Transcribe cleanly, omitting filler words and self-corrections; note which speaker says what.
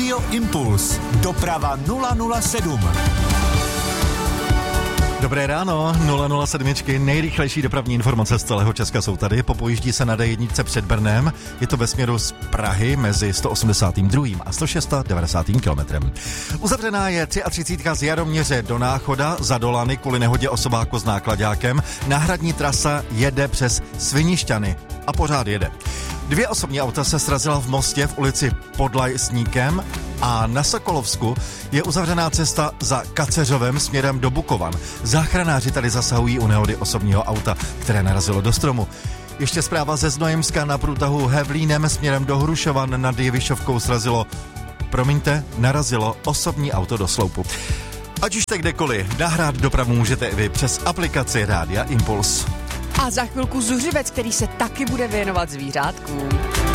Speaker 1: Rádio Impuls. Doprava 007.
Speaker 2: Dobré ráno, 007, nejrychlejší dopravní informace z celého Česka jsou tady. Popojíždí se na D1 před Brnem, je to ve směru z Prahy mezi 182. a 190. kilometrem. Uzavřená je 33. z Jaroměře do Náchoda za Dolany kvůli nehodě osobáku s náklaďákem. Náhradní trasa jede přes Svinišťany a pořád jede. 2 osobní auta se srazila v Mostě v ulici pod Lajsníkem a na Sokolovsku je uzavřená cesta za Kaceřovem směrem do Bukovan. Záchranáři tady zasahují u nehody osobního auta, které narazilo do stromu. Ještě zpráva ze Znojemska na průtahu Hevlínem směrem do Hrušovan nad Jevišovkou narazilo osobní auto do sloupu. Ať už tak kdekoliv, nahrát dopravu můžete i vy přes aplikaci Rádia Impuls.
Speaker 3: A za chvilku zuřivec, který se taky bude věnovat zvířátkům.